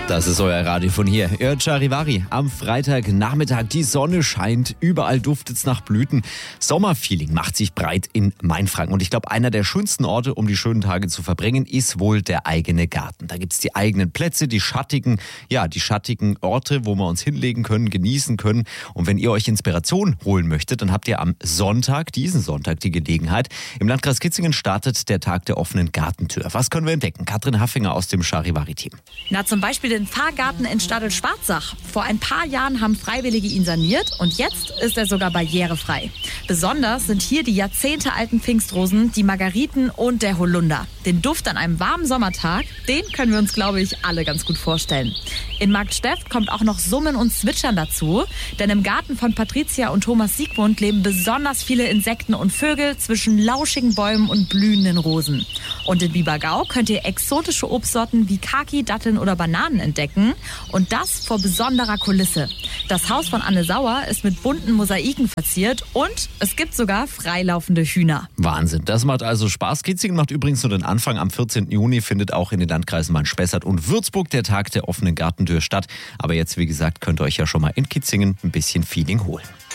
Das ist euer Radio von hier. Ihr hört Charivari am Freitagnachmittag. Die Sonne scheint, überall duftet es nach Blüten. Sommerfeeling macht sich breit in Mainfranken. Und ich glaube, einer der schönsten Orte, um die schönen Tage zu verbringen, ist wohl der eigene Garten. Da gibt es die eigenen Plätze, die schattigen Orte, wo wir uns hinlegen können, genießen können. Und wenn ihr euch Inspiration holen möchtet, dann habt ihr am Sonntag, diesen Sonntag, die Gelegenheit. Im Landkreis Kitzingen startet der Tag der offenen Gartentür. Was können wir entdecken? Katrin Haffinger aus dem Charivari-Team. Na, zum Beispiel den Pfarrgarten in Stadl-Schwarzach. Vor ein paar Jahren haben Freiwillige ihn saniert und jetzt ist er sogar barrierefrei. Besonders sind hier die jahrzehntealten Pfingstrosen, die Margariten und der Holunder. Den Duft an einem warmen Sommertag, den können wir uns, glaube ich, alle ganz gut vorstellen. In Marktsteft kommt auch noch Summen und Zwitschern dazu, denn im Garten von Patricia und Thomas Siegmund leben besonders viele Insekten und Vögel zwischen lauschigen Bäumen und blühenden Rosen. Und in Biebergau könnt ihr exotische Obstsorten wie Kaki, Datteln oder Bananen entdecken und das vor besonderer Kulisse. Das Haus von Anne Sauer ist mit bunten Mosaiken verziert und es gibt sogar freilaufende Hühner. Wahnsinn, das macht also Spaß. Kitzingen macht übrigens nur den Anfang. Am 14. Juni findet auch in den Landkreisen Main-Spessart und Würzburg der Tag der offenen Gartentür statt. Aber jetzt, wie gesagt, könnt ihr euch ja schon mal in Kitzingen ein bisschen Feeling holen.